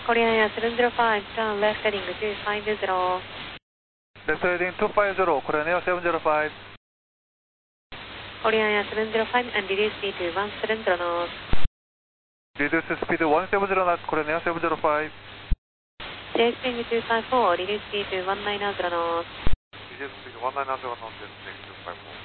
Korean Air 705, turn left heading 250. Left heading 250, Korean Air 705. Korean Air 705 and reduce speed to 170 knots. Reduce speed 170 knots, Korean Air 705. JSPing 254, reduce speed to 1900 knots. Reduce speed 1900 knots, JSPing 254.